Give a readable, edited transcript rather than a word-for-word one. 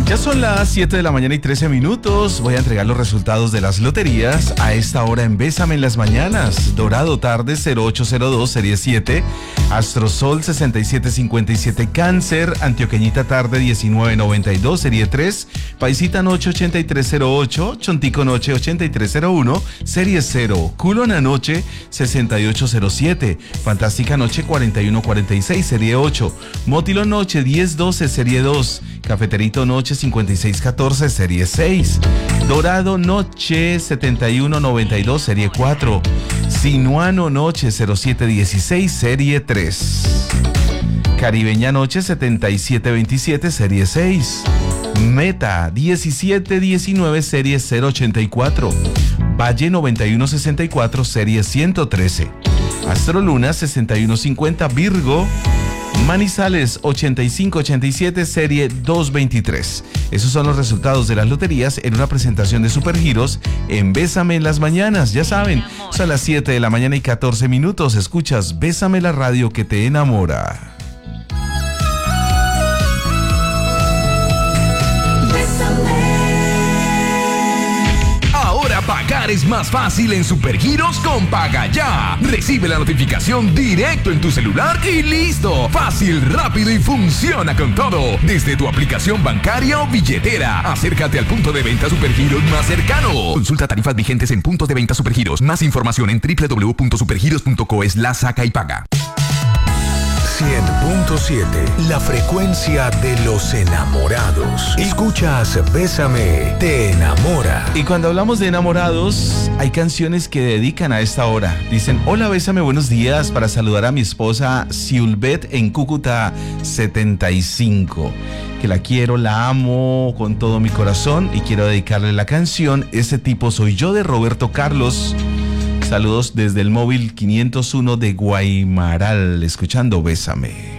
Ya son las 7 de la mañana y 13 minutos. Voy a entregar los resultados de las loterías a esta hora en Bésame en las Mañanas. Dorado Tarde 0802, serie 7. Astrosol 6757. Cáncer. Antioqueñita Tarde 1992, serie 3. Paisita Noche 8308. Chontico Noche 8301, serie 0. Culona Noche 6807. Fantástica Noche 4146, serie 8. Mótilo Noche 1012, serie 2. Cafeterito Noche 5614, serie 6. Dorado Noche 7192, serie 4. Sinuano Noche 0716, serie 3. Caribeña Noche 7727, serie 6. Meta 1719, serie 084. Valle 9164, serie 113. Astroluna 6150, Virgo. Manizales 8587, serie 223. Esos son los resultados de las loterías en una presentación de Supergiros en Bésame en las Mañanas. Ya saben, son las 7 de la mañana y 14 minutos. Escuchas Bésame, la radio que te enamora. Pagar es más fácil en Supergiros con Paga Ya. Recibe la notificación directo en tu celular y listo. Fácil, rápido y funciona con todo. Desde tu aplicación bancaria o billetera. Acércate al punto de venta Supergiros más cercano. Consulta tarifas vigentes en puntos de venta Supergiros. Más información en www.supergiros.co/saca y paga. 100.7, la frecuencia de los enamorados. Escuchas Bésame, te enamora. Y cuando hablamos de enamorados, hay canciones que dedican a esta hora. Dicen: hola, Bésame, buenos días, para saludar a mi esposa Ciulbet en Cúcuta 75. Que la quiero, la amo con todo mi corazón y quiero dedicarle la canción Ese tipo soy yo, de Roberto Carlos. Saludos desde el móvil 501 de Guaymaral, escuchando Bésame.